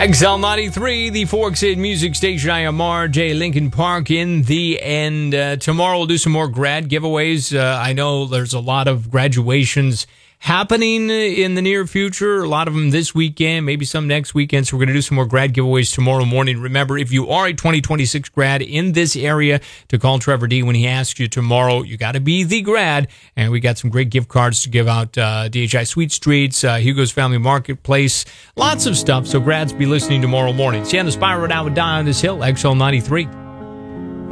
XL93, the Forks Hit Music Station. I am RJ Lincoln Park in the end. Tomorrow we'll do some more grad giveaways. I know there's a lot of graduations happening in the near future. A lot of them this weekend, maybe some next weekend. So we're going to do some more grad giveaways tomorrow morning. Remember, if you are a 2026 grad in this area, to call Trevor D when he asks you tomorrow. You got to be the grad. And we got some great gift cards to give out. DHI Sweet Streets, Hugo's Family Marketplace, lots of stuff. So grads, be listening tomorrow morning. See you on the Spiral now with Die on this Hill, XL93.